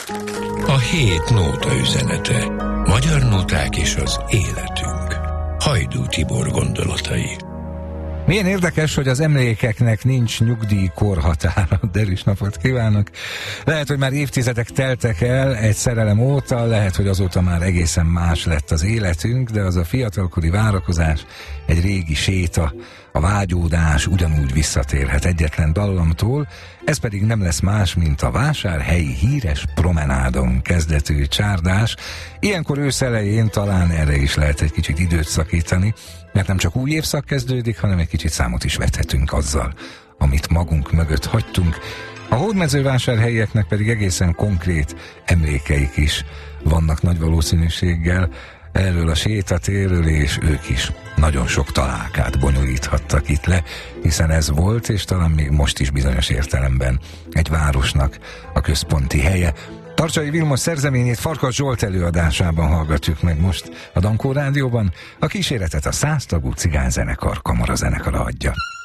A hét nóta üzenete. Magyar nóták és az életünk. Hajdú Tibor gondolatai. Milyen érdekes, hogy az emlékeknek nincs nyugdíjkorhatára. Derűs napot kívánok! Lehet, hogy már évtizedek teltek el egy szerelem óta, lehet, hogy azóta már egészen más lett az életünk, de az a fiatalkori várakozás, egy régi séta, a vágyódás ugyanúgy visszatérhet egyetlen dallamtól, ez pedig nem lesz más, mint a vásárhelyi híres promenádon kezdetű csárdás. Ilyenkor ősz elején talán erre is lehet egy kicsit időt szakítani, mert nem csak új évszak kezdődik, hanem egy kicsit számot is vethetünk azzal, amit magunk mögött hagytunk. A hódmezővásárhelyieknek pedig egészen konkrét emlékeik is vannak nagy valószínűséggel erről a sétatérről, és ők is nagyon sok találkát bonyolíthattak itt le, hiszen ez volt, és talán még most is bizonyos értelemben egy városnak a központi helye. Tarcsay Vilmos szerzeményét Farkas Zsolt előadásában hallgatjuk meg most a Dankó Rádióban. A kíséretet a 100 tagú cigányzenekar kamarazenekara adja.